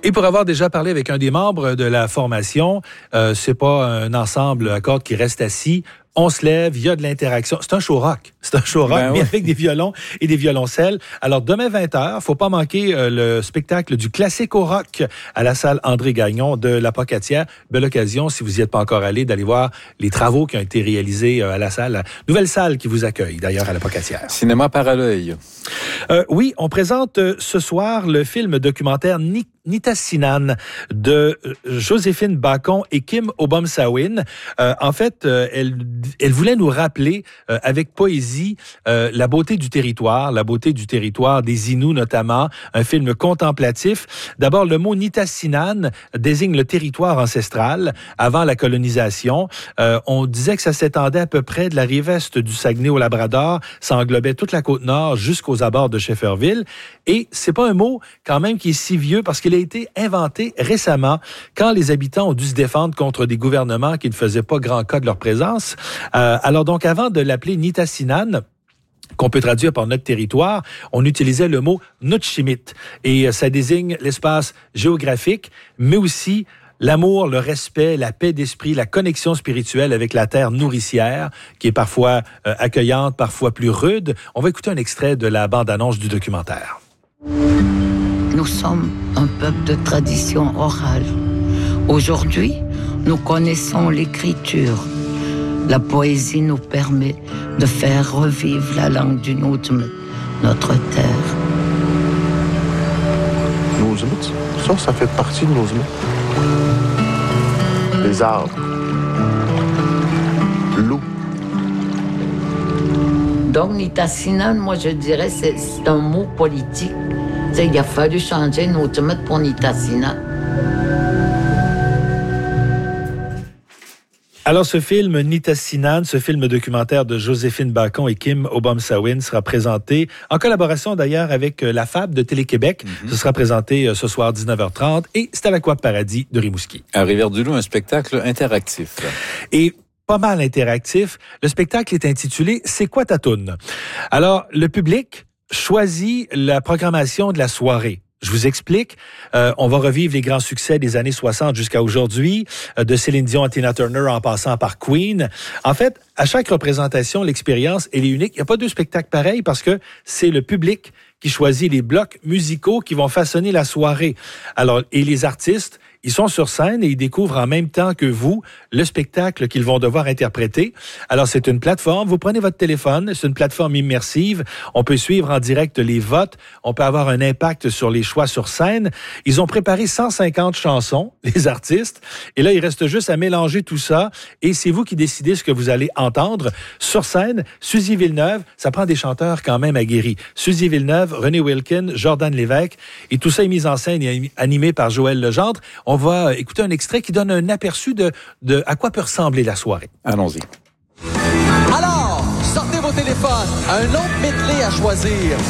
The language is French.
Et pour avoir déjà parlé avec un des membres de la formation, c'est pas un ensemble à cordes qui reste assis. On se lève, il y a de l'interaction. C'est un show rock. C'est un show rock, mais avec des violons et des violoncelles. Alors, demain 20h, faut pas manquer le spectacle du classique au rock à la salle André Gagnon de la Pocatière. Belle occasion, si vous n'y êtes pas encore allé, d'aller voir les travaux qui ont été réalisés à la salle. La nouvelle salle qui vous accueille, d'ailleurs, à la Pocatière. Cinéma par à l'œil. Oui, on présente ce soir le film documentaire Nitassinan de Joséphine Bacon et Kim Obomsawin. En fait, elle voulait nous rappeler avec poésie la beauté du territoire des Inuits notamment, un film contemplatif. D'abord, le mot Nitassinan désigne le territoire ancestral avant la colonisation. On disait que ça s'étendait à peu près de la rive est du Saguenay au Labrador, ça englobait toute la côte nord jusqu'aux abords de Shefferville. Et c'est pas un mot quand même qui est si vieux parce qu'il a été inventé récemment quand les habitants ont dû se défendre contre des gouvernements qui ne faisaient pas grand cas de leur présence. Alors donc, avant de l'appeler Nitassinan, qu'on peut traduire par notre territoire, on utilisait le mot Nutchimit. Et ça désigne l'espace géographique, mais aussi l'amour, le respect, la paix d'esprit, la connexion spirituelle avec la terre nourricière, qui est parfois accueillante, parfois plus rude. On va écouter un extrait de la bande-annonce du documentaire. Nous sommes un peuple de tradition orale. Aujourd'hui, nous connaissons l'écriture. La poésie nous permet de faire revivre la langue du Nujmut, notre terre. Nujmut, ça fait partie de Nujmut. Les arbres, l'eau. Donc, Nitassinan, moi je dirais, c'est un mot politique. Il a fallu changer Nujmut pour Nitassinan. Alors, ce film Nitassinan, ce film documentaire de Joséphine Bacon et Kim Obomsawin sera présenté en collaboration d'ailleurs avec la FAB de Télé-Québec. Ce sera présenté ce soir 19h30 et c'est à l'Aqua Paradis de Rimouski. À Rivière-du-Loup, un spectacle interactif. Et pas mal interactif. Le spectacle est intitulé « C'est quoi ta toune ?» Alors, le public choisit la programmation de la soirée. Je vous explique. On va revivre les grands succès des années 60 jusqu'à aujourd'hui, de Céline Dion à Tina Turner en passant par Queen. En fait, à chaque représentation, l'expérience, elle est unique. Il n'y a pas deux spectacles pareils parce que c'est le public qui choisit les blocs musicaux qui vont façonner la soirée. Alors, et les artistes, ils sont sur scène et ils découvrent en même temps que vous le spectacle qu'ils vont devoir interpréter. Alors, c'est une plateforme. Vous prenez votre téléphone. C'est une plateforme immersive. On peut suivre en direct les votes. On peut avoir un impact sur les choix sur scène. Ils ont préparé 150 chansons, les artistes. Et là, il reste juste à mélanger tout ça. Et c'est vous qui décidez ce que vous allez entendre. Sur scène, Suzy Villeneuve, ça prend des chanteurs quand même aguerris. Suzy Villeneuve, René Wilkin, Jordan Lévesque. Et tout ça est mis en scène et animé par Joël Legendre. On va écouter un extrait qui donne un aperçu de à quoi peut ressembler la soirée. Allons-y. Alors, sortez vos téléphones. Un autre medley à choisir.